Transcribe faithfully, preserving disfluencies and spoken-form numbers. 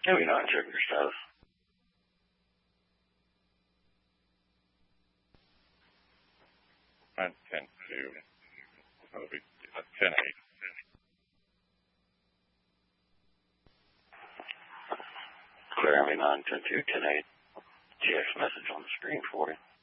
Maybe not check your stuff. nine ten two. That'll be uh, ten eight. Clear me nine ten two ten eight. G X message on the screen for you.